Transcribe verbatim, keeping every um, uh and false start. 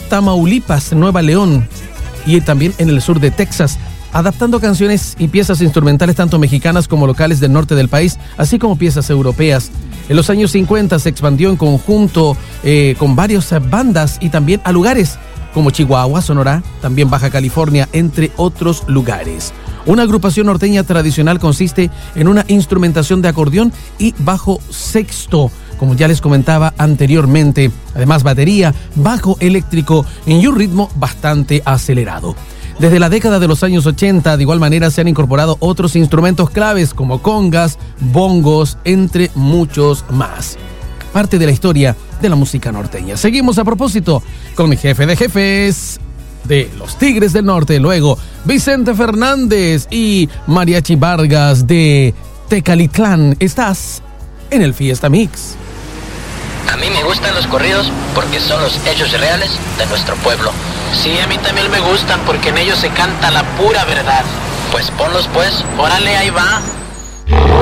Tamaulipas, Nueva León y también en el sur de Texas, adaptando canciones y piezas instrumentales tanto mexicanas como locales del norte del país, así como piezas europeas. En los años cincuenta se expandió en conjunto eh, con varias bandas y también a lugares como Chihuahua, Sonora, también Baja California, entre otros lugares. Una agrupación norteña tradicional consiste en una instrumentación de acordeón y bajo sexto, como ya les comentaba anteriormente. Además, batería, bajo eléctrico y un ritmo bastante acelerado. Desde la década de los años ochenta, de igual manera, se han incorporado otros instrumentos claves como congas, bongos, entre muchos más. Parte de la historia de la música norteña. Seguimos a propósito con el jefe de jefes de los Tigres del Norte, luego Vicente Fernández y Mariachi Vargas de Tecalitlán. Estás en el Fiesta Mix. A mí me gustan los corridos porque son los hechos reales de nuestro pueblo. Sí, a mí también me gustan porque en ellos se canta la pura verdad. Pues ponlos pues, órale, ahí va.